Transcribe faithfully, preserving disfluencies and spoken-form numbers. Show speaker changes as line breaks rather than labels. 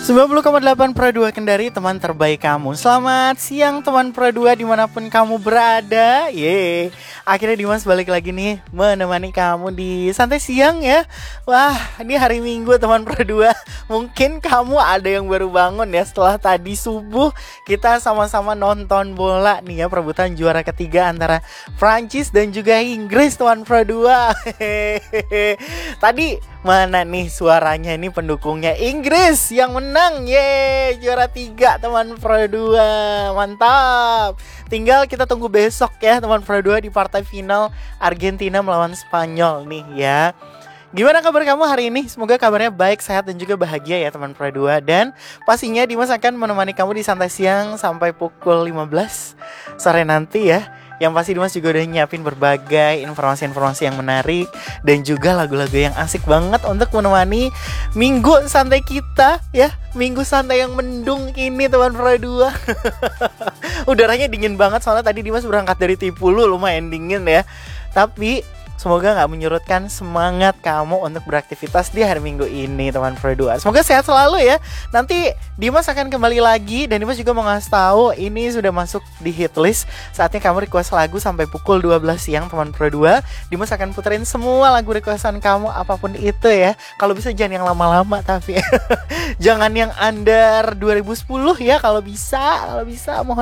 sembilan puluh koma delapan Pro dua Kendari, teman terbaik kamu. Selamat siang teman Pro dua dimanapun kamu berada. Yeay, akhirnya Dimas balik lagi nih menemani kamu di santai siang ya. Wah, ini hari Minggu teman Pro dua. Mungkin kamu ada yang baru bangun ya setelah tadi subuh kita sama-sama nonton bola nih ya, perebutan juara ketiga antara Prancis dan juga Inggris teman Pro dua. Tadi mana nih suaranya ini pendukungnya Inggris yang menang. Yeay, juara tiga teman Pro dua. Mantap. Tinggal kita tunggu besok ya teman Pro dua di partai final Argentina melawan Spanyol nih ya. Gimana kabar kamu hari ini? Semoga kabarnya baik, sehat dan juga bahagia ya teman Pro dua. Dan pastinya Dimas akan menemani kamu di santai siang sampai pukul lima belas sore nanti ya. Yang pasti Dimas juga udah nyiapin berbagai informasi-informasi yang menarik dan juga lagu-lagu yang asik banget untuk menemani minggu santai kita ya. Minggu santai yang mendung ini teman Pro dua. Udaranya dingin banget soalnya tadi Dimas berangkat dari Tipulu, lumayan dingin ya. Tapi semoga gak menyurutkan semangat kamu untuk beraktivitas di hari Minggu ini teman Pro dua. Semoga sehat selalu ya. Nanti Dimas akan kembali lagi dan Dimas juga mau ngasih tahu ini sudah masuk di hit list. Saatnya kamu request lagu sampai pukul dua belas siang teman Pro dua. Dimas akan puterin semua lagu requestan kamu apapun itu ya. Kalau bisa jangan yang lama-lama tapi jangan yang under dua ribu sepuluh ya kalau bisa. Kalau bisa mohon